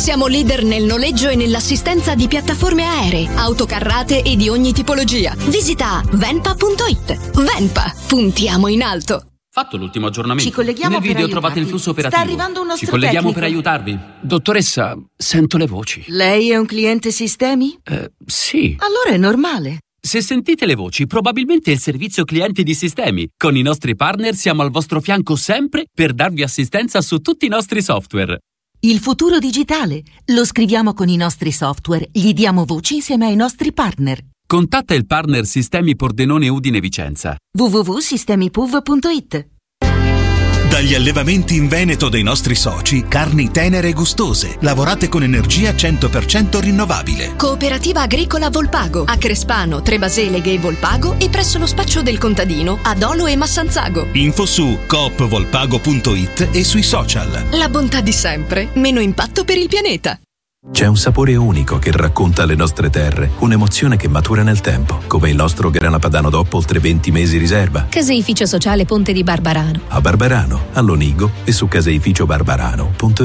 Siamo leader nel noleggio e nell'assistenza di piattaforme aeree, autocarrate e di ogni tipologia. Visita venpa.it. Venpa, puntiamo in alto. Fatto l'ultimo aggiornamento. Ci colleghiamo Nel video per trovate il flusso operativo. Sta arrivando un nostro Ci colleghiamo tecnico. per aiutarvi. Dottoressa, sento le voci. Lei è un cliente sistemi? Sì. Allora è normale. Se sentite le voci, probabilmente è il servizio clienti di Sistemi. Con i nostri partner siamo al vostro fianco sempre per darvi assistenza su tutti i nostri software. Il futuro digitale lo scriviamo con i nostri software, gli diamo voce insieme ai nostri partner. Contatta il partner Sistemi Pordenone Udine Vicenza. www.sistemipuv.it. Dagli allevamenti in Veneto dei nostri soci, carni tenere e gustose, lavorate con energia 100% rinnovabile. Cooperativa Agricola Volpago, a Crespano, Trebaseleghe e Volpago e presso lo spaccio del contadino a Dolo e Massanzago. Info su coopvolpago.it e sui social. La bontà di sempre, meno impatto per il pianeta. C'è un sapore unico che racconta le nostre terre, un'emozione che matura nel tempo, come il nostro grana padano DOP oltre 20 mesi riserva. Caseificio Sociale Ponte di Barbarano. A Barbarano, a Lonigo e su caseificiobarbarano.it.